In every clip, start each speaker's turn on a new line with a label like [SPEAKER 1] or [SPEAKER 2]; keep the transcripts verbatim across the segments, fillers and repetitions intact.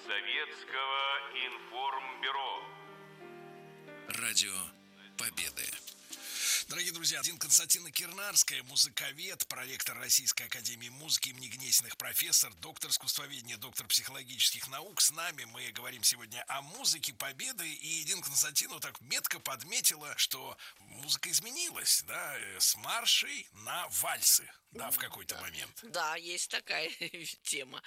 [SPEAKER 1] Советского информбюро.
[SPEAKER 2] Радио Победы.
[SPEAKER 3] Дорогие друзья, Дина Константиновна Кирнарская, музыковед, проректор Российской академии музыки имени Гнесиных, профессор, доктор искусствоведения, доктор психологических наук. С нами мы говорим сегодня о музыке Победы. И Дина Константиновна так метко подметила, что музыка изменилась, да, с маршей на вальсы, да, в какой-то
[SPEAKER 4] да.
[SPEAKER 3] момент.
[SPEAKER 4] Да, есть такая тема.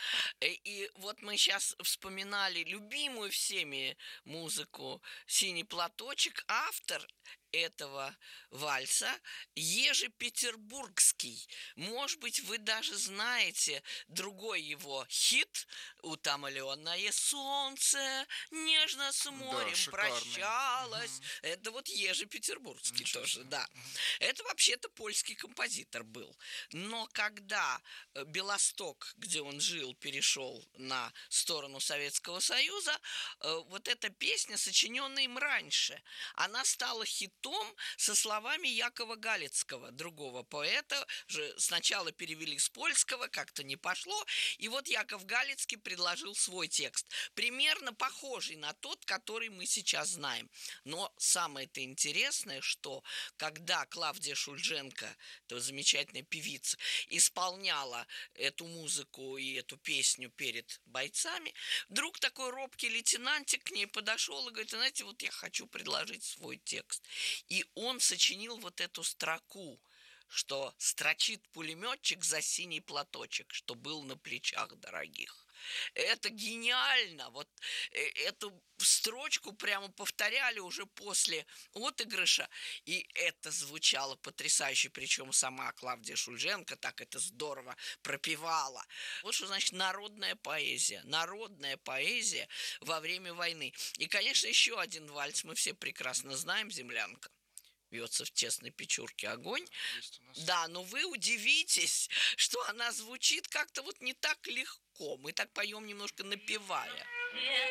[SPEAKER 4] И вот мы сейчас вспоминали любимую всеми музыку «Синий платочек». Автор этого вальса Ежи Петербургский. Может быть, вы даже знаете другой его хит «Утомленное солнце нежно с морем
[SPEAKER 5] Да,
[SPEAKER 4] прощалось».
[SPEAKER 5] Угу.
[SPEAKER 4] Это вот Ежи Петербургский
[SPEAKER 5] Ничего
[SPEAKER 4] тоже,
[SPEAKER 5] себе.
[SPEAKER 4] да. Это вообще-то польский композитор был. Но когда Белосток, где он жил, перешел на сторону Советского Союза, вот эта песня, сочиненная им раньше, она стала хитом со словами Якова Галицкого, другого поэта. Же сначала перевели с польского, как-то не пошло. И вот Яков Галицкий предложил свой текст, примерно похожий на тот, который мы сейчас знаем. Но самое-то интересное, что когда Клавдия Шульженко, эта замечательная певица, исполняла эту музыку и эту песню перед бойцами, вдруг такой робкий лейтенантик к ней подошел и говорит: знаете, вот я хочу предложить свой текст. И он сочинил вот эту строку, что строчит пулеметчик за синий платочек, что был на плечах дорогих. Это гениально. Вот эту строчку прямо повторяли уже после отыгрыша, и это звучало потрясающе. Причем сама Клавдия Шульженко так это здорово пропевала. Вот что значит народная поэзия. Народная поэзия во время войны. И, конечно, еще один вальс мы все прекрасно знаем, «Землянка». Бьется в тесной печурке огонь. Да, но вы удивитесь, что она звучит как-то вот не так легко. Мы так поем немножко напевая.